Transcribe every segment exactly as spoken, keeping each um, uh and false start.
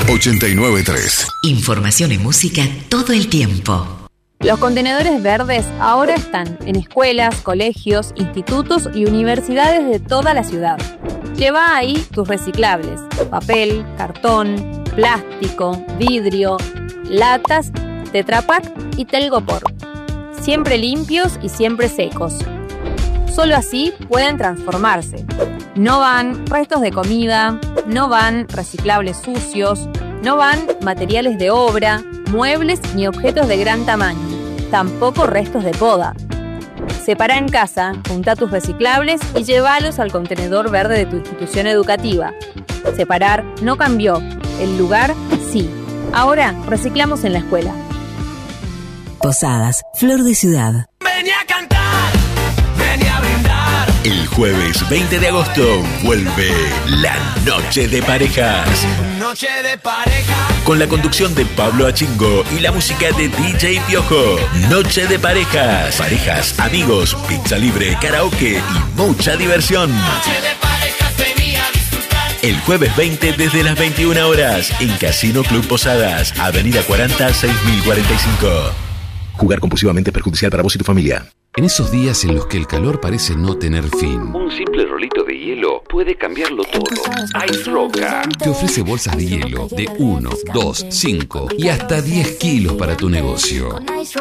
ochenta y nueve punto tres. Información y música todo el tiempo. Los contenedores verdes ahora están en escuelas, colegios, institutos y universidades de toda la ciudad. Lleva ahí tus reciclables: papel, cartón, plástico, vidrio, latas, Tetra Pak y Telgopor. Siempre limpios y siempre secos. Solo así pueden transformarse. No van restos de comida, no van reciclables sucios, no van materiales de obra, muebles ni objetos de gran tamaño, tampoco restos de poda. Separa en casa, junta tus reciclables y llévalos al contenedor verde de tu institución educativa. Separar no cambió, el lugar sí. Ahora reciclamos en la escuela. Posadas, Flor de Ciudad. Vení a cantar, vení a brindar. El jueves veinte de agosto vuelve la Noche de Parejas. Noche de pareja. Con la conducción de Pablo Achingo y la música de D J Piojo. Noche de Parejas. Parejas, amigos, pizza libre, karaoke y mucha diversión. Noche de parejas, vení a disfrutar. El jueves veinte desde las veintiuna horas en Casino Club Posadas, Avenida cuarenta, seis mil cuarenta y cinco. Jugar compulsivamente es perjudicial para vos y tu familia. En esos días en los que el calor parece no tener fin, un simple rolito de hielo puede cambiarlo todo. Ice Roca te ofrece bolsas de hielo de uno, dos, cinco y hasta diez kilos para tu negocio.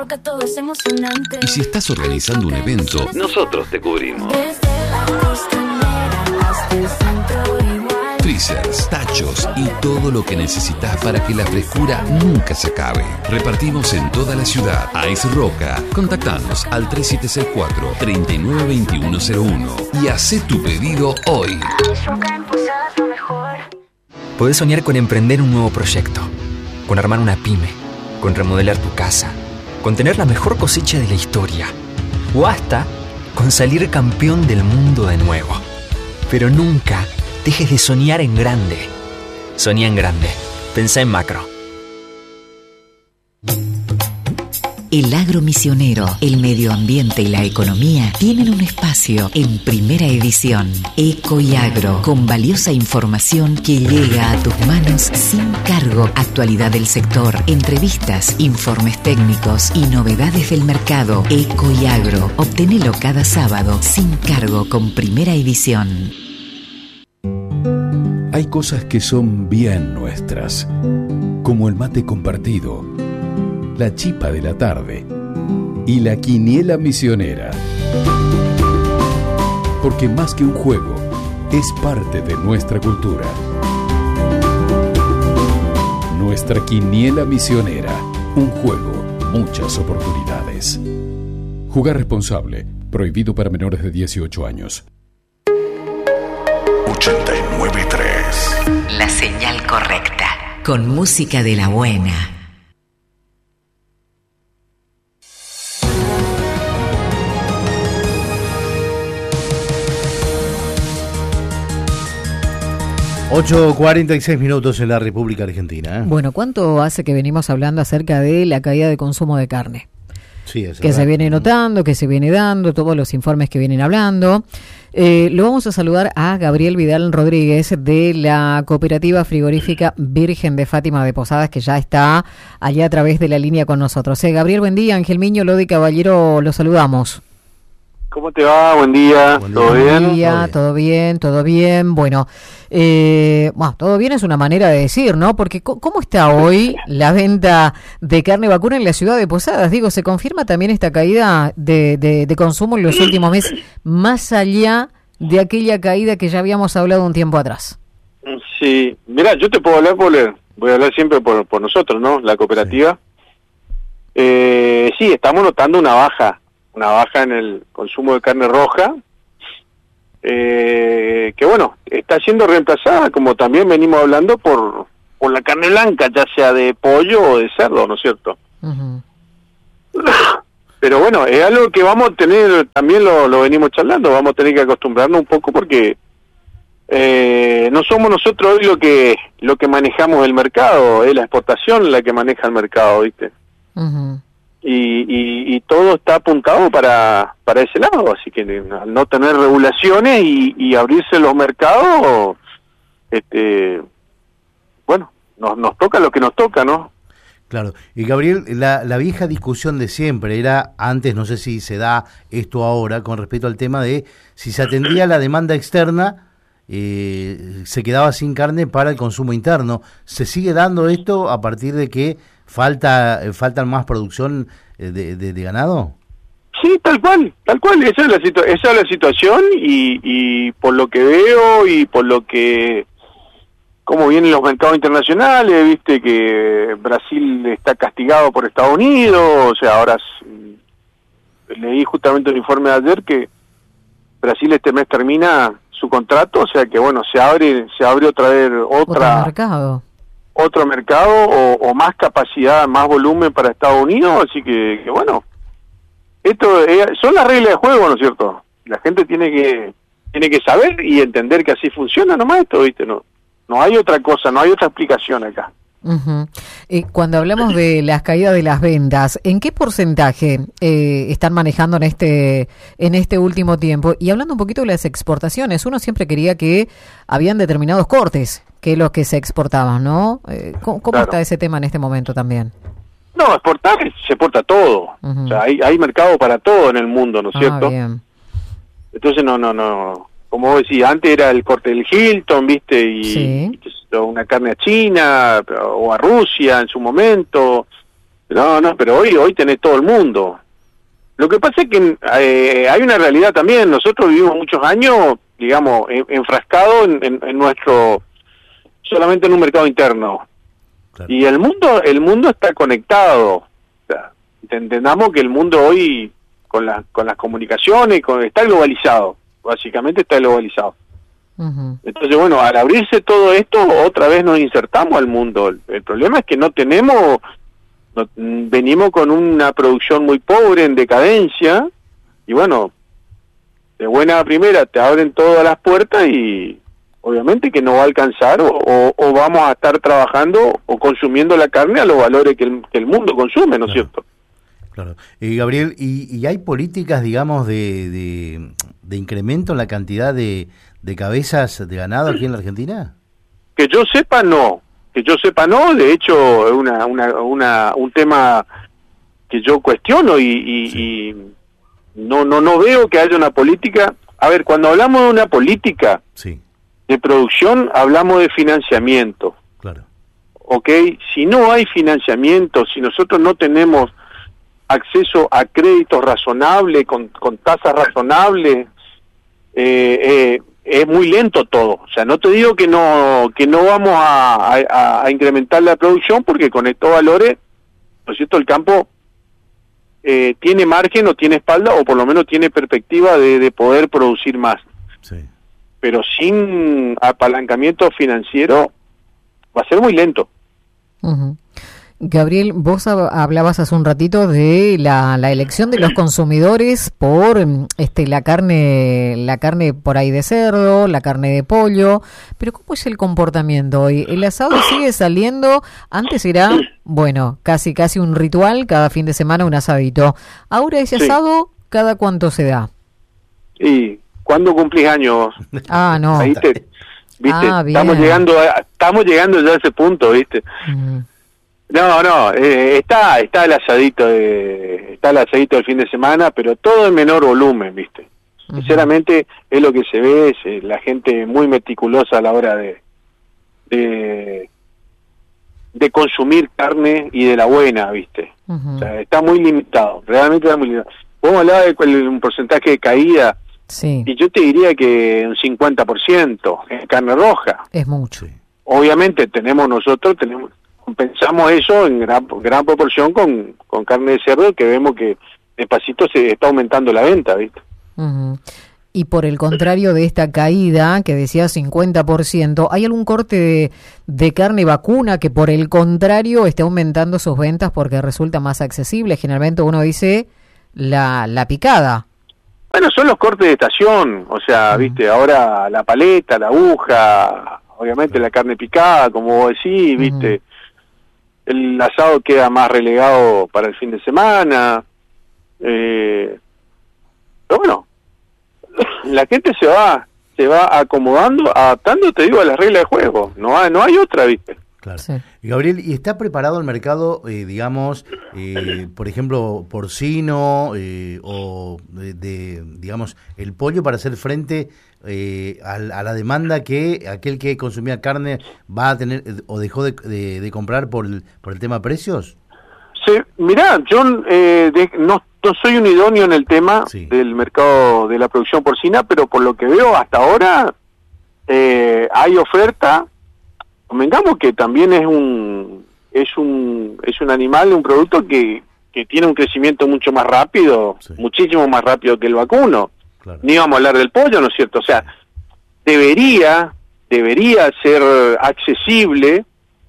Y si estás organizando un evento, nosotros te cubrimos. Freezers, tachos y todo lo que necesitas para que la frescura nunca se acabe. Repartimos en toda la ciudad. Ice Roca. Contactanos al tres siete seis cuatro, tres nueve dos uno cero uno y hacé tu pedido hoy. Podés soñar con emprender un nuevo proyecto, con armar una pyme, con remodelar tu casa, con tener la mejor cosecha de la historia o hasta con salir campeón del mundo de nuevo. Pero nunca dejes de soñar en grande. Soñá en grande. Pensá en macro. El agro misionero, el medio ambiente y la economía tienen un espacio en Primera Edición. Eco y Agro, con valiosa información que llega a tus manos sin cargo. Actualidad del sector, entrevistas, informes técnicos y novedades del mercado. Eco y Agro, obtenelo cada sábado sin cargo con Primera Edición. Hay cosas que son bien nuestras, como el mate compartido, la chipa de la tarde y la quiniela misionera. Porque más que un juego, es parte de nuestra cultura. Nuestra quiniela misionera, un juego, muchas oportunidades. Jugar responsable, prohibido para menores de dieciocho años. ochenta y nueve punto tres. La señal correcta, con música de la buena. ocho cuarenta y seis minutos en la República Argentina. ¿eh? Bueno, ¿cuánto hace que venimos hablando acerca de la caída de consumo de carne? Sí, es que verdad. se viene notando, que se viene dando, todos los informes que vienen hablando. Eh, lo vamos a saludar a Gabriel Vidal Rodríguez de la Cooperativa Frigorífica Virgen de Fátima de Posadas, que ya está allá a través de la línea con nosotros. Eh, Gabriel, buen día. Ángel Miño, Lodi Caballero, lo saludamos. ¿Cómo te va? Buen día. Buen día. ¿Todo bien? Buen día, todo bien, todo bien. Bueno, eh, bueno, todo bien es una manera de decir, ¿no? Porque ¿cómo está hoy la venta de carne vacuna en la ciudad de Posadas? Digo, ¿se confirma también esta caída de, de, de consumo en los últimos meses, más allá de aquella caída que ya habíamos hablado un tiempo atrás? Sí, mira, yo te puedo hablar por, voy a hablar siempre por, por nosotros, ¿no? La cooperativa. Sí. Eh, sí, estamos notando una baja. una baja en el consumo de carne roja, eh, que bueno, está siendo reemplazada, como también venimos hablando, por, por la carne blanca, ya sea de pollo o de cerdo, ¿no es cierto? Uh-huh. Pero bueno, es algo que vamos a tener, también lo, lo venimos charlando, vamos a tener que acostumbrarnos un poco porque eh, no somos nosotros hoy lo que lo que manejamos el mercado, es la exportación la que maneja el mercado, ¿viste? Uh-huh. Y, y, y todo está apuntado para para ese lado, así que al no tener regulaciones y, y abrirse los mercados, este bueno, nos, nos toca lo que nos toca, ¿no? Claro. Y Gabriel, la, la vieja discusión de siempre era, antes, no sé si se da esto ahora, con respecto al tema de si se atendía la demanda externa, eh, se quedaba sin carne para el consumo interno. ¿Se sigue dando esto a partir de que falta faltan más producción de, de, de ganado? Sí, tal cual, tal cual. Esa es la, situ- esa es la situación y, y por lo que veo y por lo que... cómo vienen los mercados internacionales, viste que Brasil está castigado por Estados Unidos, o sea, ahora leí justamente un informe de ayer que Brasil este mes termina su contrato, o sea que bueno, se abre se abre otra vez otra otro mercado, otro mercado o, o más capacidad, más volumen para Estados Unidos, así que, que bueno, esto eh, son las reglas de juego, ¿no es cierto? La gente tiene que tiene que saber y entender que así funciona nomás esto, viste, no No hay otra cosa, no hay otra explicación acá. Uh-huh. Eh, cuando hablamos de las caídas de las ventas, ¿en qué porcentaje eh, están manejando en este en este último tiempo? Y hablando un poquito de las exportaciones, uno siempre quería que habían determinados cortes, que los que se exportaban, ¿no? Eh, ¿Cómo, cómo Claro. está ese tema en este momento también? No, exportar se exporta todo. Uh-huh. O sea, hay, hay mercado para todo en el mundo, ¿no es Ah, cierto? bien. Entonces, no, no, no. Como vos decís, antes era el corte del Hilton, ¿viste? Y, Sí. y qué sé yo, una carne a China o a Rusia en su momento. No, no, pero hoy hoy tenés todo el mundo. Lo que pasa es que eh, hay una realidad también. Nosotros vivimos muchos años, digamos, en, enfrascados en, en, en nuestro... solamente en un mercado interno. Claro. Y el mundo el mundo está conectado. O sea, entendamos que el mundo hoy, con, la, con las comunicaciones, con, está globalizado. Básicamente está globalizado. Uh-huh. Entonces, bueno, al abrirse todo esto, otra vez nos insertamos al mundo. El, el problema es que no tenemos, no, venimos con una producción muy pobre, en decadencia, y bueno, de buena a primera te abren todas las puertas y obviamente que no va a alcanzar o, o, o vamos a estar trabajando o consumiendo la carne a los valores que el, que el mundo consume, ¿no es Claro. cierto? Claro. Eh, Gabriel, ¿y, y hay políticas, digamos, de, de, de incremento en la cantidad de, de cabezas de ganado aquí en la Argentina? Que yo sepa, no. Que yo sepa, no. De hecho, es una, una, una, un tema que yo cuestiono y, y, sí. y no, no, no veo que haya una política. A ver, cuando hablamos de una política sí. de producción, hablamos de financiamiento. Claro. ¿Ok? Si no hay financiamiento, si nosotros no tenemos acceso a créditos razonables, con, con tasas razonables, eh, eh, es muy lento todo. O sea, no te digo que no que no vamos a, a, a incrementar la producción, porque con estos valores, ¿no es cierto?, el campo eh, tiene margen o tiene espalda, o por lo menos tiene perspectiva de, de poder producir más. Sí. Pero sin apalancamiento financiero va a ser muy lento. Uh-huh. Gabriel, vos hablabas hace un ratito de la, la elección de los consumidores por este la carne la carne por ahí de cerdo, la carne de pollo, pero ¿cómo es el comportamiento hoy? El asado sigue saliendo, antes era, bueno, casi casi un ritual, cada fin de semana un asadito. Ahora ese Sí. asado, ¿cada cuánto se da? ¿Y cuándo cumplís años? Ah, no. Ahí te, ¿viste? Ah, bien. Estamos llegando a, estamos llegando ya a ese punto, ¿viste? Uh-huh. No, no, eh, está está el asadito de, está el asadito del fin de semana, pero todo en menor volumen, ¿viste? Uh-huh. Sinceramente es lo que se ve, es eh, la gente muy meticulosa a la hora de, de de consumir carne y de la buena, ¿viste? Uh-huh. O sea, está muy limitado, realmente está muy limitado. Vos hablabas de cuál, un porcentaje de caída, sí. y yo te diría que un cincuenta por ciento en carne roja. Es mucho. Obviamente tenemos nosotros, tenemos compensamos eso en gran, gran proporción con, con carne de cerdo, que vemos que despacito se está aumentando la venta, ¿viste? Uh-huh. Y por el contrario de esta caída, que decía cincuenta por ciento, ¿hay algún corte de, de carne vacuna que por el contrario esté aumentando sus ventas porque resulta más accesible? Generalmente uno dice la, la picada. Bueno, son los cortes de estación, o sea, uh-huh. ¿viste? Ahora la paleta, la aguja, obviamente la carne picada, como vos decís, ¿viste? Uh-huh. El asado queda más relegado para el fin de semana, eh, pero bueno, la gente se va se va acomodando, adaptando, te digo, a las reglas de juego, no hay, no hay otra, ¿viste? Claro. Sí. Gabriel, ¿y está preparado el mercado, eh, digamos, eh, por ejemplo, porcino eh, o de, de, digamos, el pollo para hacer frente eh, a, a la demanda que aquel que consumía carne va a tener o dejó de, de, de comprar por el, por el tema precios? Sí, mirá, yo eh, de, no, no soy un idóneo en el tema sí. del mercado de la producción porcina, pero por lo que veo hasta ahora eh, hay oferta. Convengamos que también es un es un es un animal, un producto que, que tiene un crecimiento mucho más rápido, sí. muchísimo más rápido que el vacuno. Claro. Ni vamos a hablar del pollo, ¿no es cierto? O sea, debería debería ser accesible,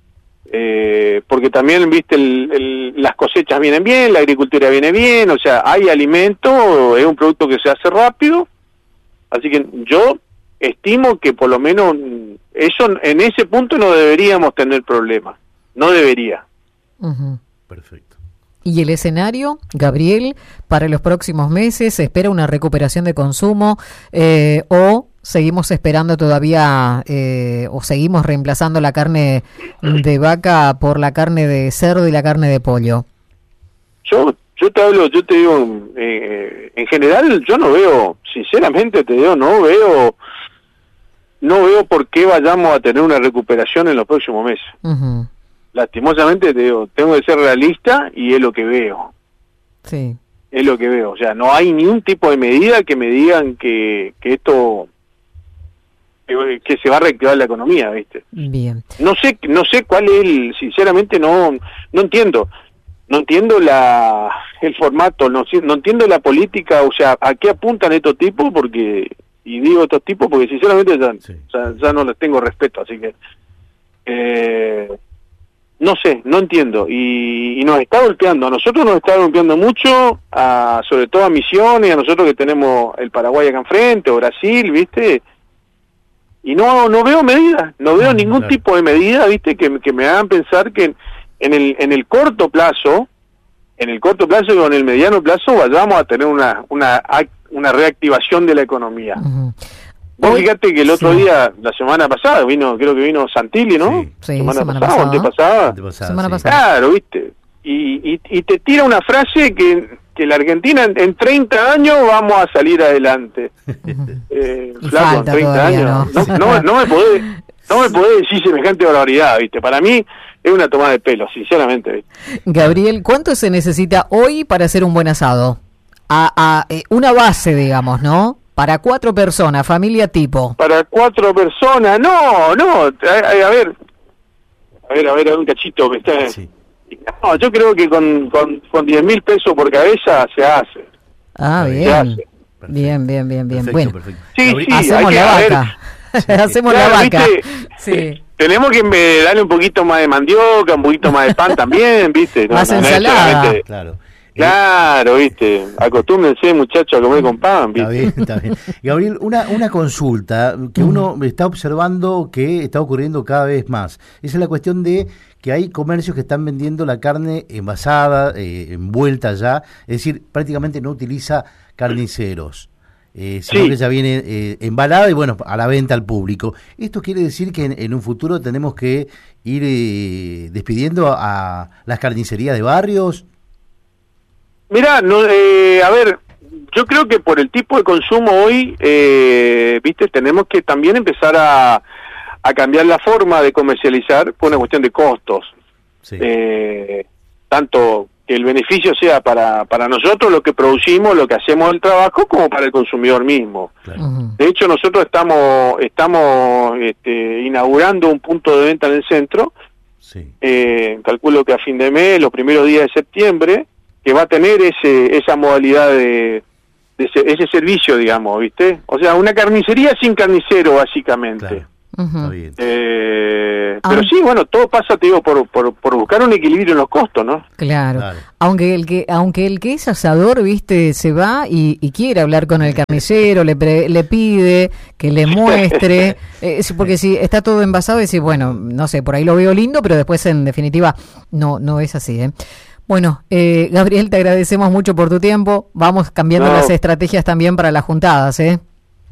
eh, porque también, viste, el, el, las cosechas vienen bien, la agricultura viene bien, o sea, hay alimento, es un producto que se hace rápido, así que yo estimo que por lo menos eso en ese punto no deberíamos tener problemas, no debería. Uh-huh. Perfecto. ¿Y el escenario, Gabriel, para los próximos meses? ¿Se espera una recuperación de consumo eh, o seguimos esperando todavía eh, o seguimos reemplazando la carne de vaca por la carne de cerdo y la carne de pollo? Yo yo te hablo, yo te digo, eh, en general yo no veo, sinceramente te digo, no veo no veo por qué vayamos a tener una recuperación en los próximos meses. Uh-huh. Lastimosamente te digo, tengo que ser realista y es lo que veo. Sí. Es lo que veo, o sea, no hay ni un tipo de medida que me digan que, que esto que, que se va a reactivar la economía, ¿viste? Bien. No sé, no sé cuál es el, sinceramente no no entiendo. No entiendo la el formato, no no entiendo la política, o sea, a qué apuntan estos tipos, porque y digo estos tipos porque sinceramente ya, sí. ya, ya no les tengo respeto, así que eh, no sé, no entiendo, y, y nos está golpeando, a nosotros nos está golpeando mucho, a, sobre todo a Misiones, a nosotros que tenemos el Paraguay acá enfrente, o Brasil, ¿viste? Y no no veo medidas, no veo ningún claro. tipo de medida, ¿viste? Que, que me hagan pensar que en el en el corto plazo, en el corto plazo o en el mediano plazo vayamos a tener una una una reactivación de la economía. Uh-huh. Vos Hoy, fíjate que el otro sí. día, la semana pasada, vino, creo que vino Santilli, ¿no? Sí, sí semana, semana pasada, pasada. pasada. pasada semana sí. pasada. Claro, ¿viste? Y, y, y te tira una frase que, que la Argentina en, en treinta años vamos a salir adelante. Uh-huh. eh, flaco, en treinta años. ¿no? No, no, no me podés, no me podés decir semejante barbaridad, ¿viste? Para mí es una tomada de pelo, sinceramente, ¿viste? Gabriel, ¿cuánto se necesita hoy para hacer un buen asado? A, a eh, una base, digamos, ¿no? Para cuatro personas, familia tipo. Para cuatro personas, no, no, a, a, a ver, a ver, a ver, un cachito que está. Sí. No, yo creo que con con, con diez mil pesos por cabeza se hace. Ah, bien. Se hace. Bien, bien, bien, bien. Perfecto, bueno, perfecto. Sí, sí, hacemos hay la que, vaca. Sí. Hacemos claro, la vaca. ¿viste? Sí. Tenemos que darle un poquito más de mandioca, un poquito más de pan también, ¿viste? No, más no, ensalada. No claro. Claro, viste, acostúmbrense muchachos a comer con pan, ¿viste? Está bien, está bien. Gabriel, una, una consulta que uno está observando que está ocurriendo cada vez más. Esa es la cuestión de que hay comercios que están vendiendo la carne envasada, eh, envuelta ya, es decir, prácticamente no utiliza carniceros. Eh, sino sí. que ya viene eh, embalada y bueno, a la venta al público. ¿Esto quiere decir que en, en un futuro tenemos que ir eh, despidiendo a, a las carnicerías de barrios? Mirá, no, eh, a ver, yo creo que por el tipo de consumo hoy, eh, viste, tenemos que también empezar a, a cambiar la forma de comercializar por una cuestión de costos. Sí. Eh, tanto que el beneficio sea para para nosotros lo que producimos, lo que hacemos el trabajo, como para el consumidor mismo. Claro. Uh-huh. De hecho, nosotros estamos estamos este, inaugurando un punto de venta en el centro. Sí. Eh, calculo que a fin de mes, los primeros días de septiembre, que va a tener ese esa modalidad de, de ese, ese servicio, digamos, ¿viste? O sea, una carnicería sin carnicero, básicamente. Claro. Uh-huh. Eh, pero sí, bueno, todo pasa, te digo, por, por, por buscar un equilibrio en los costos, ¿no? Claro. claro. Aunque el que aunque el que es asador, ¿viste? Se va y, y quiere hablar con el carnicero, le pre, le pide que le muestre, eh, porque si está todo envasado, decís, bueno, no sé, por ahí lo veo lindo, pero después en definitiva no no es así, ¿eh? Bueno, eh, Gabriel, te agradecemos mucho por tu tiempo. Vamos cambiando no. las estrategias también para las juntadas, ¿eh?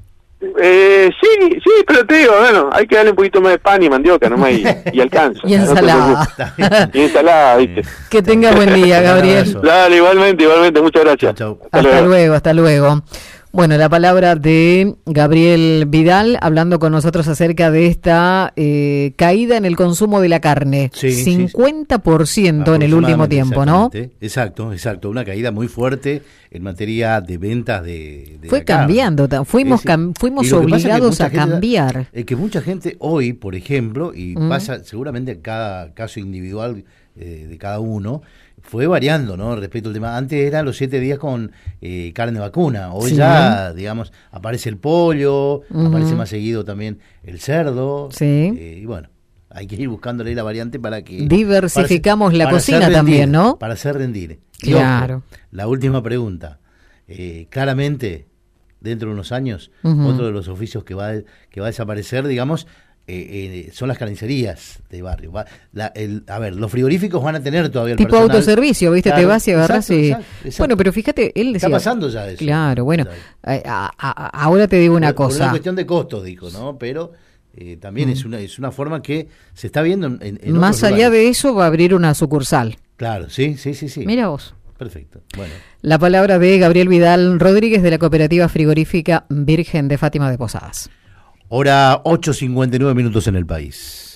Eh, sí, sí, pero te digo, bueno, hay que darle un poquito más de pan y mandioca nomás y, y alcanza. Y ensalada. No y ensalada, ¿viste? Que tenga buen día, Gabriel. Dale, igualmente, igualmente, muchas gracias. Chau, chau. Hasta, hasta luego. luego, hasta luego. Bueno, la palabra de Gabriel Vidal hablando con nosotros acerca de esta eh, caída en el consumo de la carne. Sí, cincuenta por ciento sí. en el último tiempo, ¿no? Exacto, exacto. Una caída muy fuerte en materia de ventas de, de Fue cambiando, fuimos, sí, sí. Cam, fuimos obligados a gente, cambiar. Es que mucha gente hoy, por ejemplo, y mm. pasa seguramente en cada caso individual eh, de cada uno, fue variando, ¿no? Respecto al tema. Antes eran los siete días con eh, carne vacuna. Hoy sí. ya, digamos, aparece el pollo, uh-huh. aparece más seguido también el cerdo. Sí. Eh, y bueno, hay que ir buscándole la variante para que... Diversificamos para, la para cocina rendir, también, ¿no? Para hacer rendir. Y claro. ojo, la última pregunta. Eh, claramente, dentro de unos años, uh-huh. otro de los oficios que va, que va a desaparecer, digamos... Eh, eh, son las carnicerías de barrio. Va, la, el, a ver, los frigoríficos van a tener todavía el tipo personal. Autoservicio, ¿viste? Claro, te vas y agarras y... Exacto, exacto. Bueno, pero fíjate, él decía... Está pasando ya eso. Claro, bueno, a, a, a, ahora te digo una por, cosa. Por una cuestión de costos, dijo, ¿no? Pero eh, también mm. es una es una forma que se está viendo en, en Más otros allá lugares. de eso va a abrir una sucursal. Claro, sí, sí, sí, sí. Mira vos. Perfecto, bueno. La palabra de Gabriel Vidal Rodríguez de la cooperativa frigorífica Virgen de Fátima de Posadas. Hora ocho cincuenta y nueve minutos en el país.